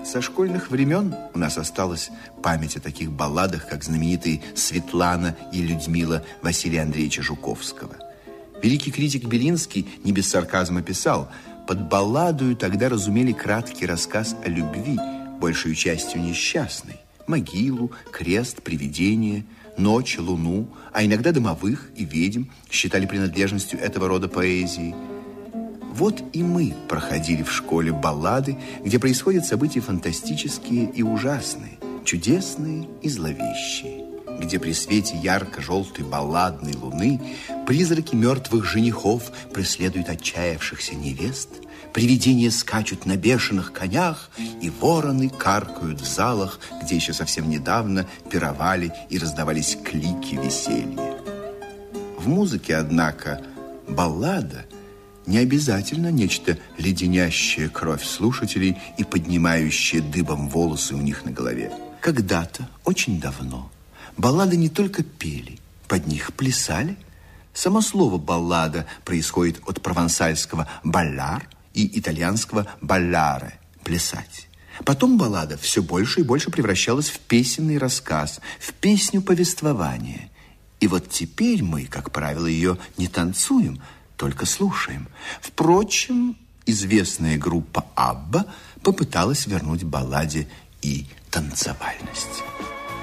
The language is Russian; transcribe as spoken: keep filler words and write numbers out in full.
Со школьных времен у нас осталась память о таких балладах, как знаменитые «Светлана» и «Людмила» Василия Андреевича Жуковского. Великий критик Белинский не без сарказма писал: под балладою тогда разумели краткий рассказ о любви, большую частью несчастной, могилу, крест, привидение, ночь, луну, а иногда домовых и ведьм считали принадлежностью этого рода поэзии. Вот и мы проходили в школе баллады, где происходят события фантастические и ужасные, чудесные и зловещие, где при свете ярко-желтой балладной луны призраки мертвых женихов преследуют отчаявшихся невест, привидения скачут на бешеных конях, и вороны каркают в залах, где еще совсем недавно пировали и раздавались клики веселья. В музыке, однако, баллада не обязательно нечто леденящее кровь слушателей и поднимающее дыбом волосы у них на голове. Когда-то, очень давно, баллады не только пели, под них плясали. Само слово «баллада» происходит от провансальского «балляр» и итальянского «балляре» – «плясать». Потом баллада все больше и больше превращалась в песенный рассказ, в песню повествования. И вот теперь мы, как правило, ее не танцуем, только слушаем. Впрочем, известная группа «Абба» попыталась вернуть балладе и танцевальность.